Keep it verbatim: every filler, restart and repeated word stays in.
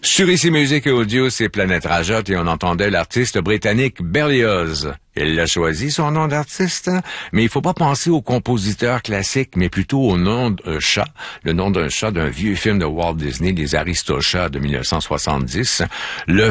Sur Ici Musique et Audio, c'est Planète Rajotte et on entendait l'artiste britannique Berlioz. Il a choisi son nom d'artiste, mais il faut pas penser au compositeur classique, mais plutôt au nom d'un chat, le nom d'un chat d'un vieux film de Walt Disney, Les Aristochats de mille neuf cent soixante-dix. Le